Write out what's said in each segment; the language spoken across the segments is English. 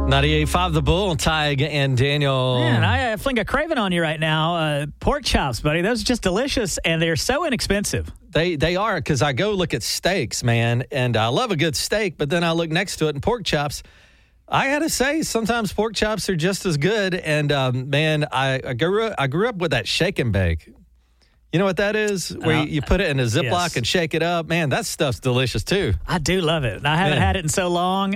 98.5 The Bull, Tig and Daniel. Man, I fling a craving on you right now. Pork chops, buddy. Those are just delicious, and they're so inexpensive. They are, because I go look at steaks, man, and I love a good steak, but then I look next to it, and pork chops, I got to say, sometimes pork chops are just as good. And, man, I grew up with that shake and bake. You know what that is? Where you put it in a Ziploc and shake it up. Man, that stuff's delicious, too. I do love it. I haven't had it in so long.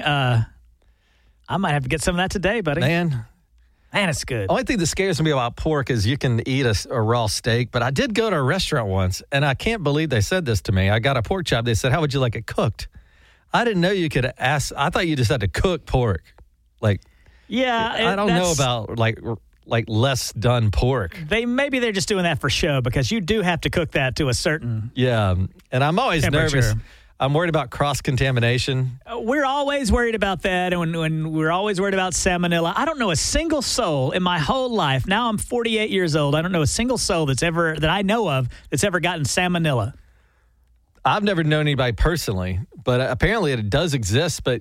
I might have to get some of that today, buddy. Man, it's good. Only thing that scares me about pork is you can eat a raw steak. But I did go to a restaurant once, and I can't believe they said this to me. I got a pork chop. They said, how would you like it cooked? I didn't know you could ask. I thought you just had to cook pork. I don't know about like less done pork. Maybe they're just doing that for show, because you do have to cook that to a certain and I'm always nervous. I'm worried about cross-contamination. We're always worried about that, and when we're always worried about salmonella. I don't know a single soul in my whole life. Now I'm 48 years old. I don't know a single soul that I know of that's ever gotten salmonella. I've never known anybody personally, but apparently it does exist. But,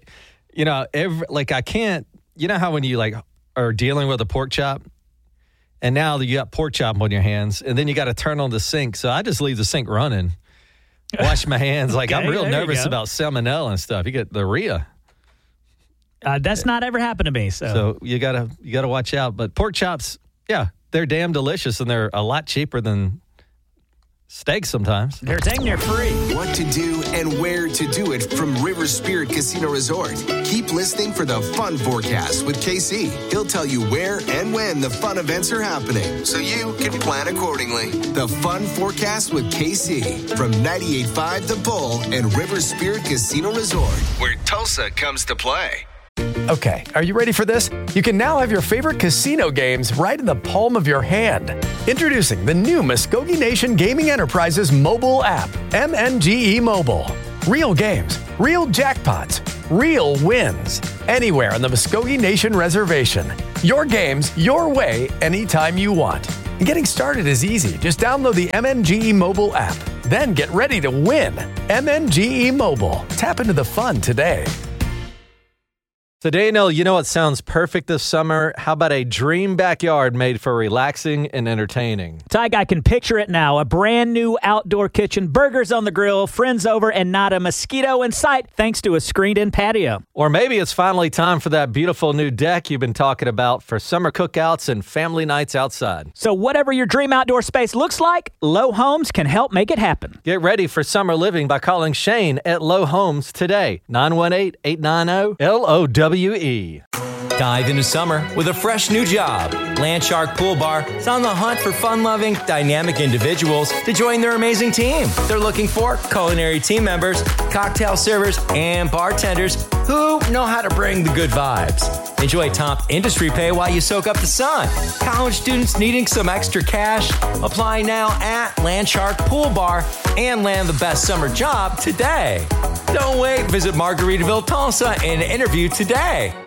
I can't, you know how when you are dealing with a pork chop, and now you got pork chop on your hands, and then you got to turn on the sink. So I just leave the sink running. Wash my hands. I'm real nervous about salmonella and stuff. You get the diarrhea. That's not ever happened to me. So you gotta watch out. But pork chops, they're damn delicious, and they're a lot cheaper than steak sometimes. They're dang near free. What to do and where to do it from River Spirit Casino Resort. Keep listening for the Fun Forecast with KC. He'll tell you where and when the fun events are happening, so you can plan accordingly. The Fun Forecast with KC from 98.5 The Bull and River Spirit Casino Resort, where Tulsa comes to play. Okay, are you ready for this? You can now have your favorite casino games right in the palm of your hand. Introducing the new Muskogee Nation Gaming Enterprises mobile app, MNGE Mobile. Real games, real jackpots, real wins. Anywhere on the Muskogee Nation Reservation. Your games, your way, anytime you want. And getting started is easy. Just download the MNGE Mobile app. Then get ready to win. MNGE Mobile. Tap into the fun today. So, Daniel, you know what sounds perfect this summer? How about a dream backyard made for relaxing and entertaining? Tig, I can picture it now. A brand new outdoor kitchen, burgers on the grill, friends over, and not a mosquito in sight thanks to a screened-in patio. Or maybe it's finally time for that beautiful new deck you've been talking about for summer cookouts and family nights outside. So whatever your dream outdoor space looks like, Lowe Homes can help make it happen. Get ready for summer living by calling Shane at Lowe Homes today. 918-890-LOWE. Dive into summer with a fresh new job. Landshark Pool Bar is on the hunt for fun-loving, dynamic individuals to join their amazing team. They're looking for culinary team members, cocktail servers, and bartenders who know how to bring the good vibes. Enjoy top industry pay while you soak up the sun. College students needing some extra cash? Apply now at Landshark Pool Bar and land the best summer job today. Don't wait. Visit Margaritaville, Tulsa and interview today.